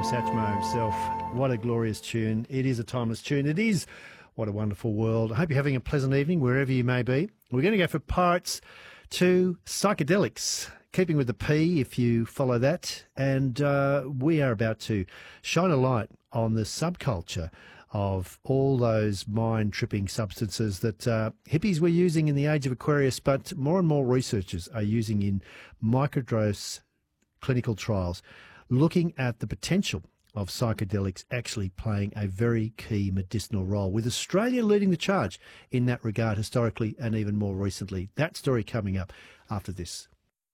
Satchmo himself. What a glorious tune. It is a timeless tune. It is What a Wonderful World. I hope you're having a pleasant evening wherever you may be. We're going to go for Pirates to Psychedelics, keeping with the P if you follow that. And we are about to shine a light on the subculture of all those mind-tripping substances that hippies were using in the age of Aquarius, but more and more researchers are using in microdose clinical trials, looking at the potential of psychedelics actually playing a very key medicinal role, with Australia leading the charge in that regard historically and even more recently. That story coming up after this.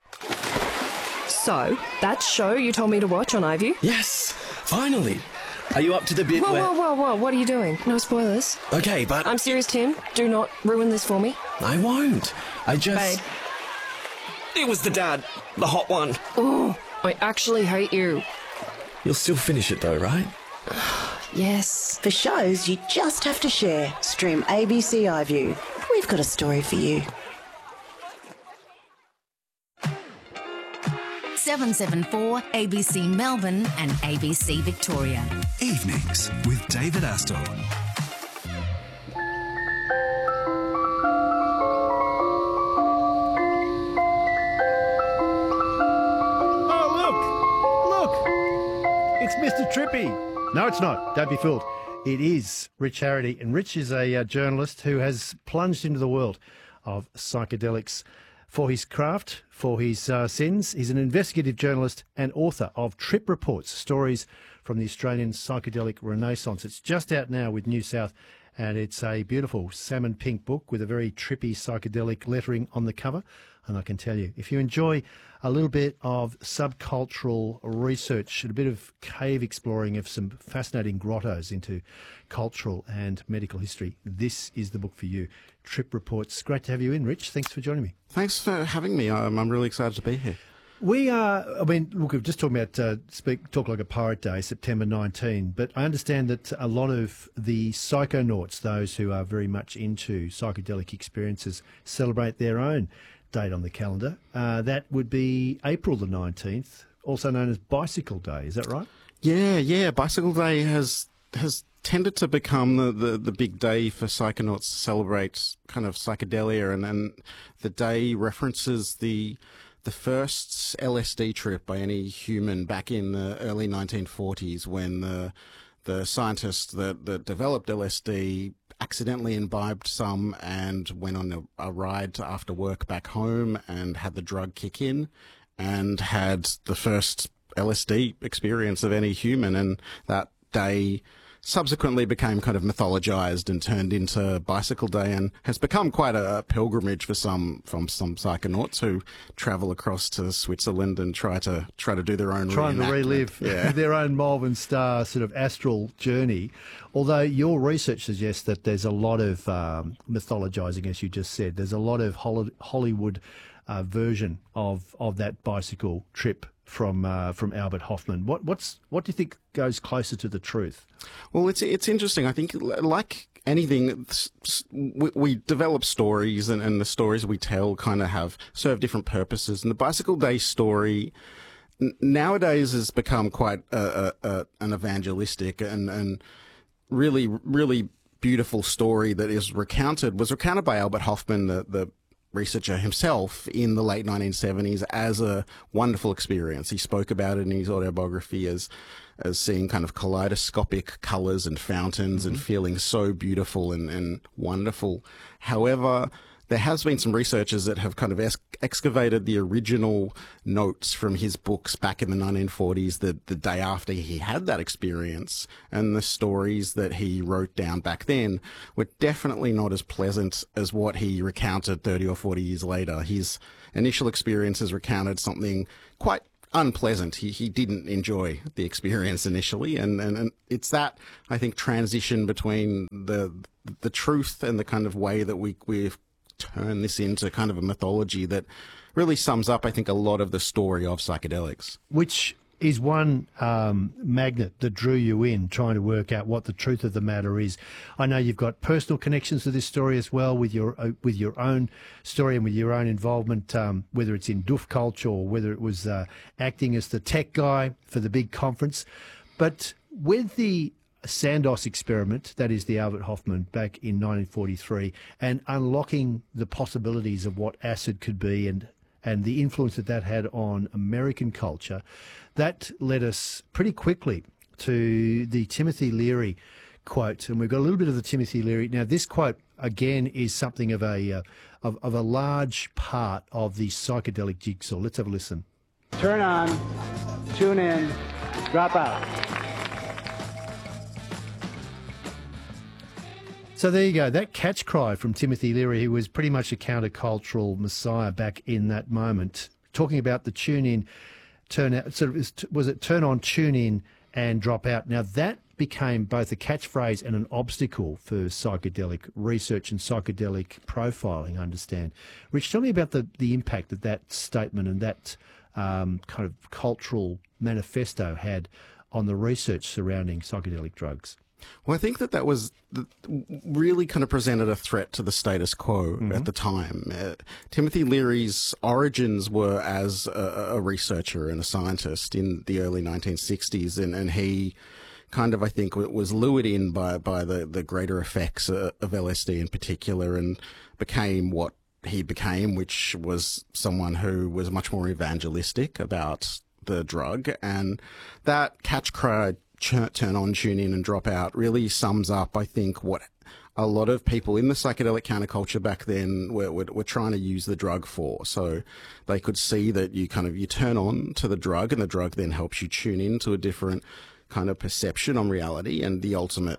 So, that show you told me to watch on iView? Yes, finally. Are you up to the bit where... Whoa, what are you doing? No spoilers. Okay, but... I'm serious, Tim. Do not ruin this for me. I won't. I just... Babe. It was the dad. The hot one. Oh, I actually hate you. You'll still finish it though, right? Yes. For shows you just have to share, stream ABC iView. We've got a story for you. 774 ABC Melbourne and ABC Victoria. Evenings with David Astor. It's Mr. Trippy. No, it's not. Don't be fooled. It is Rich Harity. And Rich is a journalist who has plunged into the world of psychedelics for his craft, for his sins. He's an investigative journalist and author of Trip Reports, stories from the Australian psychedelic renaissance. It's just out now with New South, and it's a beautiful salmon pink book with a very trippy psychedelic lettering on the cover. And I can tell you, if you enjoy a little bit of subcultural research and a bit of cave exploring of some fascinating grottos into cultural and medical history, this is the book for you. Trip Reports. Great to have you in, Rich. Thanks for joining me. Thanks for having me. I'm really excited to be here. We are, look, we're just talking about Talk Like a Pirate Day, September 19, but I understand that a lot of the psychonauts, those who are very much into psychedelic experiences, celebrate their own date on the calendar. That would be April the 19th, also known as Bicycle Day. Is that right? Yeah. Bicycle Day has tended to become the big day for psychonauts to celebrate kind of psychedelia, and the day references the first LSD trip by any human back in the early 1940s, when the scientists that developed LSD accidentally imbibed some and went on a ride after work back home and had the drug kick in and had the first LSD experience of any human. And that day subsequently became kind of mythologized and turned into Bicycle Day, and has become quite a pilgrimage for some psychonauts who travel across to Switzerland and try to do their own trying to relive their own Malvern Star sort of astral journey. Although your research suggests that there's a lot of mythologizing, as you just said. There's a lot of Hollywood version of that bicycle trip from Albert Hoffman. What do you think goes closer to the truth? Well, it's interesting. I think, like anything, we develop stories, and the stories we tell kind of serve different purposes. And the Bicycle Day story nowadays has become quite an evangelistic and really, really beautiful story that was recounted by Albert Hoffman, the researcher himself, in the late 1970s as a wonderful experience. He spoke about it in his autobiography as seeing kind of kaleidoscopic colours and fountains and feeling so beautiful and wonderful. However, there has been some researchers that have kind of excavated the original notes from his books back in the 1940s, the day after he had that experience, and the stories that he wrote down back then were definitely not as pleasant as what he recounted 30 or 40 years later. His initial experiences recounted something quite unpleasant. He didn't enjoy the experience initially, and it's that, I think, transition between the truth and the kind of way that we've turn this into kind of a mythology that really sums up, I think, a lot of the story of psychedelics. Which is one magnet that drew you in, trying to work out what the truth of the matter is. I know you've got personal connections to this story as well, with your own story and with your own involvement, whether it's in doof culture or whether it was acting as the tech guy for the big conference. But with the Sandoz experiment, that is the Albert Hofmann back in 1943, and unlocking the possibilities of what acid could be and the influence that that had on American culture, that led us pretty quickly to the Timothy Leary quote. And we've got a little bit of the Timothy Leary. Now, this quote, again, is something of a large part of the psychedelic jigsaw. Let's have a listen. Turn on, tune in, drop out. So there you go. That catch cry from Timothy Leary, who was pretty much a countercultural messiah back in that moment, talking about the tune in, turn out. Sort of was it turn on, tune in, and drop out. Now that became both a catchphrase and an obstacle for psychedelic research and psychedelic profiling. I understand. Rich, tell me about the impact that that statement and that kind of cultural manifesto had on the research surrounding psychedelic drugs. Well, I think that was really kind of presented a threat to the status quo at the time. Timothy Leary's origins were as a researcher and a scientist in the early 1960s, and he kind of, I think, was lured in by the greater effects of LSD in particular, and became what he became, which was someone who was much more evangelistic about the drug. And that catch cry, turn on, tune in, and drop out, really sums up, I think, what a lot of people in the psychedelic counterculture back then were trying to use the drug for. So they could see that you turn on to the drug, and the drug then helps you tune into a different kind of perception on reality. And the ultimate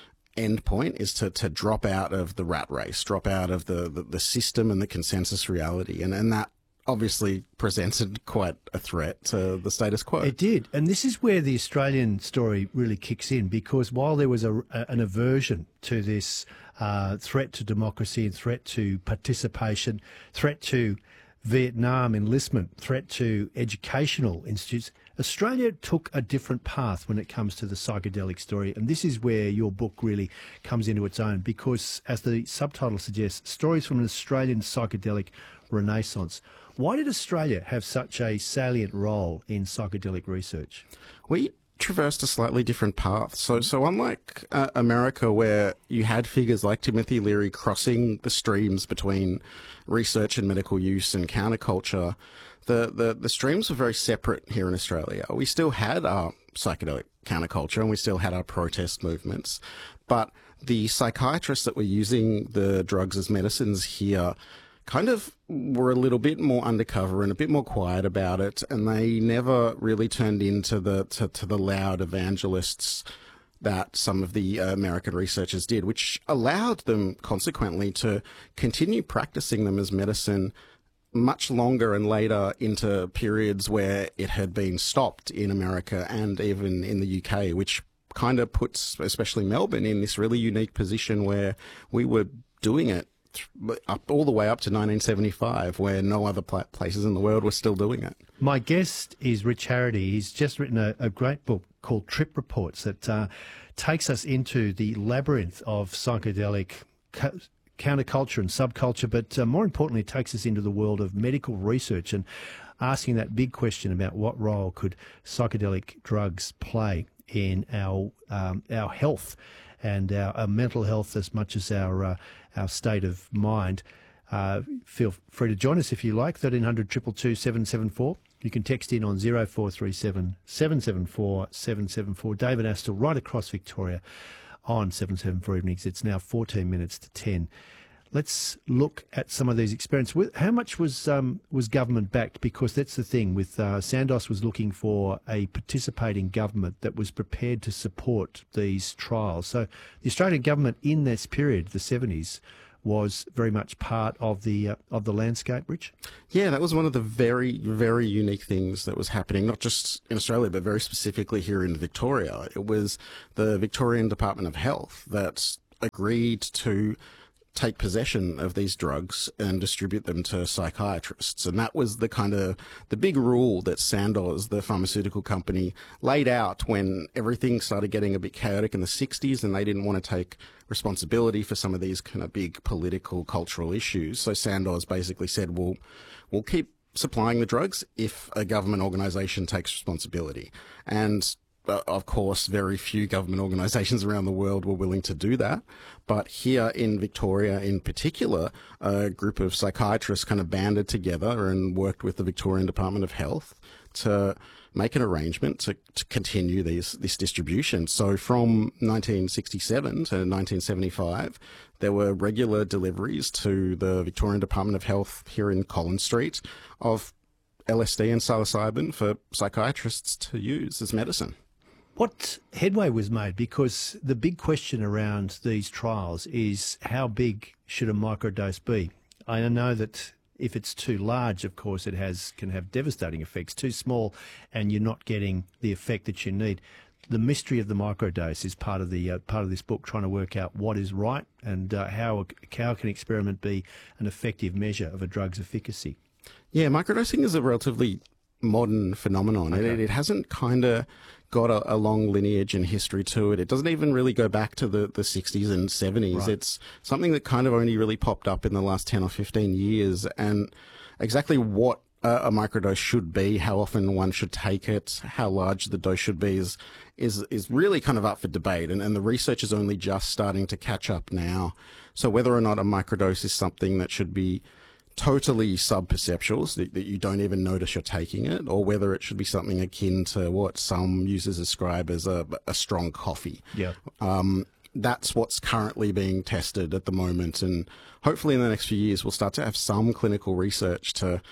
end point is to drop out of the rat race, drop out of the system and the consensus reality. And that obviously presented quite a threat to the status quo. It did. And this is where the Australian story really kicks in, because while there was an aversion to this threat to democracy and threat to participation, threat to Vietnam enlistment, threat to educational institutes, Australia took a different path when it comes to the psychedelic story. And this is where your book really comes into its own, because, as the subtitle suggests, stories from an Australian psychedelic renaissance. Why did Australia have such a salient role in psychedelic research? We traversed a slightly different path. So unlike America, where you had figures like Timothy Leary crossing the streams between research and medical use and counterculture, the streams were very separate here in Australia. We still had our psychedelic counterculture and we still had our protest movements, but the psychiatrists that were using the drugs as medicines here kind of were a little bit more undercover and a bit more quiet about it, and they never really turned into to the loud evangelists that some of the American researchers did, which allowed them consequently to continue practicing them as medicine much longer and later into periods where it had been stopped in America and even in the UK, which kind of puts especially Melbourne in this really unique position where we were doing it up all the way up to 1975, where no other places in the world were still doing it. My guest is Rich Harity. He's just written a great book called Trip Reports that takes us into the labyrinth of psychedelic counterculture and subculture, but more importantly, takes us into the world of medical research and asking that big question about what role could psychedelic drugs play in our health and our mental health, as much as our state of mind. Feel free to join us if you like. 1300 222 774. You can text in on 0437 774 774. David Astle, right across Victoria on 774 Evenings. It's now 14 minutes to 10. Let's look at some of these experiences. How much was government backed? Because that's the thing with Sandoz was looking for a participating government that was prepared to support these trials. So the Australian government in this period, the 70s, was very much part of the landscape, Rich? Yeah, that was one of the very, very unique things that was happening, not just in Australia, but very specifically here in Victoria. It was the Victorian Department of Health that agreed to take possession of these drugs and distribute them to psychiatrists. And that was the big rule that Sandoz, the pharmaceutical company, laid out when everything started getting a bit chaotic in the 60s and they didn't want to take responsibility for some of these kind of big political, cultural issues. So Sandoz basically said, we'll keep supplying the drugs if a government organisation takes responsibility. And of course, very few government organisations around the world were willing to do that. But here in Victoria in particular, a group of psychiatrists kind of banded together and worked with the Victorian Department of Health to make an arrangement to continue this distribution. So from 1967 to 1975, there were regular deliveries to the Victorian Department of Health here in Collins Street of LSD and psilocybin for psychiatrists to use as medicine. What headway was made? Because the big question around these trials is how big should a microdose be? I know that if it's too large, of course, it can have devastating effects. Too small, and you're not getting the effect that you need. The mystery of the microdose is part of this book, trying to work out what is right and how can experiment be an effective measure of a drug's efficacy. Yeah, microdosing is a relatively modern phenomenon. Okay. It hasn't kind of got a long lineage and history to it. It doesn't even really go back to the 60s and 70s. Right. It's something that kind of only really popped up in the last 10 or 15 years. And exactly what a microdose should be, how often one should take it, how large the dose should be is really kind of up for debate. And the research is only just starting to catch up now. So whether or not a microdose is something that should be totally sub-perceptual, so that you don't even notice you're taking it, or whether it should be something akin to what some users describe as a strong coffee. Yeah. That's what's currently being tested at the moment, and hopefully in the next few years we'll start to have some clinical research to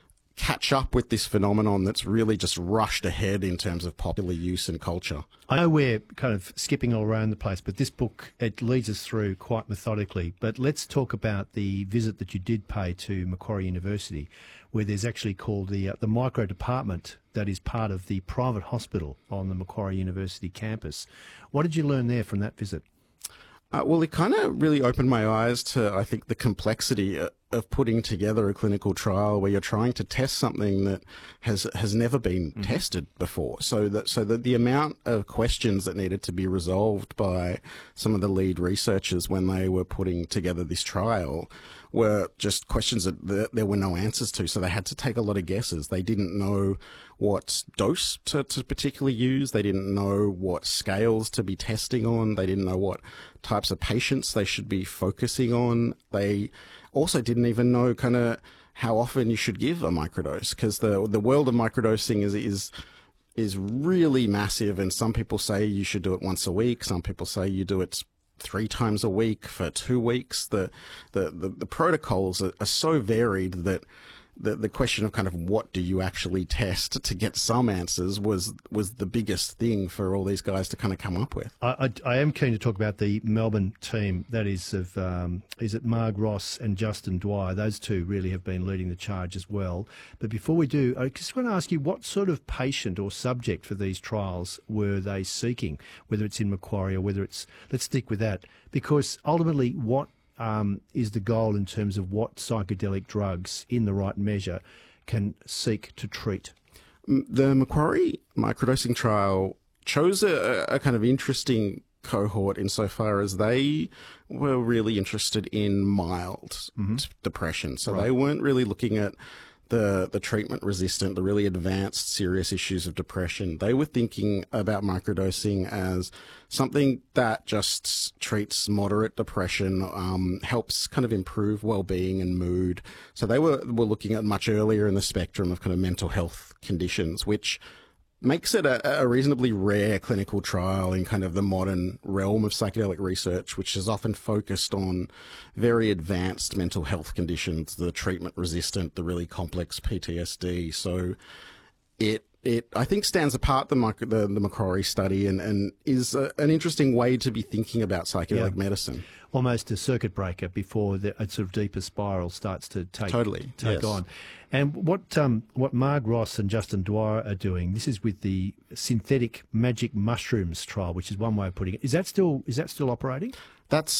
catch up with this phenomenon that's really just rushed ahead in terms of popular use and culture. I know we're kind of skipping all around the place, but this book, it leads us through quite methodically. But let's talk about the visit that you did pay to Macquarie University, where there's actually called the micro department that is part of the private hospital on the Macquarie University campus. What did you learn there from that visit? Well, it kind of really opened my eyes to, I think, the complexity of putting together a clinical trial where you're trying to test something that has never been tested before. So that the amount of questions that needed to be resolved by some of the lead researchers when they were putting together this trial were just questions that there were no answers to. So they had to take a lot of guesses. They didn't know what dose to particularly use. They didn't know what scales to be testing on. They didn't know what types of patients they should be focusing on. They also didn't even know kind of how often you should give a microdose, because the world of microdosing is really massive. And some people say you should do it once a week. Some people say you do it 3 times a week for 2 weeks. The protocols are so varied that the question of kind of what do you actually test to get some answers was the biggest thing for all these guys to kind of come up with. I am keen to talk about the Melbourne team. That is of is it Marg Ross and Justin Dwyer? Those two really have been leading the charge as well. But before we do, I just want to ask you, what sort of patient or subject for these trials were they seeking? Whether it's in Macquarie or whether it's, let's stick with that, because ultimately what is the goal in terms of what psychedelic drugs in the right measure can seek to treat? The Macquarie microdosing trial chose a kind of interesting cohort insofar as they were really interested in mild depression. So they weren't really looking at the treatment resistant, the really advanced serious issues of depression. They were thinking about microdosing as something that just treats moderate depression, helps kind of improve well-being and mood. So they were looking at much earlier in the spectrum of kind of mental health conditions, which makes it a reasonably rare clinical trial in kind of the modern realm of psychedelic research, which is often focused on very advanced mental health conditions, the treatment resistant, the really complex PTSD. So it I think stands apart the Macquarie study and is an interesting way to be thinking about psychedelic medicine. Almost a circuit breaker before a sort of deeper spiral starts to take on. And what Marg Ross and Justin Dwyer are doing, this is with the synthetic magic mushrooms trial, which is one way of putting it. Is that still operating? That's